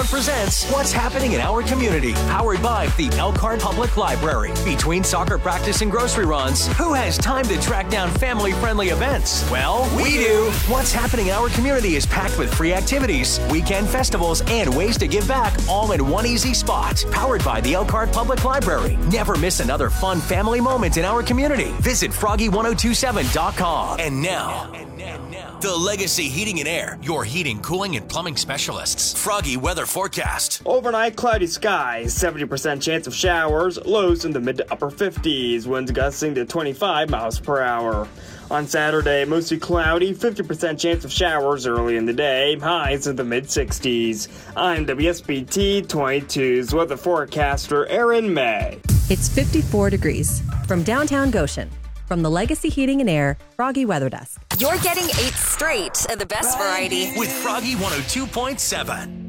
presents What's Happening in Our Community, powered by the Elkhart Public Library. Between soccer practice and grocery runs, who has time to track down family-friendly events? Well, we do. What's Happening in Our Community is packed with free activities, weekend festivals, and ways to give back, all in one easy spot. Powered by the Elkhart Public Library. Never miss another fun family moment in our community. Visit Froggy1027.com. And now, the Legacy Heating and Air, your heating, cooling, and plumbing specialists. Froggy weather forecast. Overnight, cloudy skies, 70% chance of showers, lows in the mid to upper 50s, winds gusting to 25 miles per hour. On Saturday, mostly cloudy, 50% chance of showers early in the day, highs in the mid 60s. I'm WSBT 22's weather forecaster, Aaron May. It's 54 degrees. From downtown Goshen. From the Legacy Heating and Air, Froggy Weather Desk. You're getting 8 straight of the best variety. With Froggy 102.7.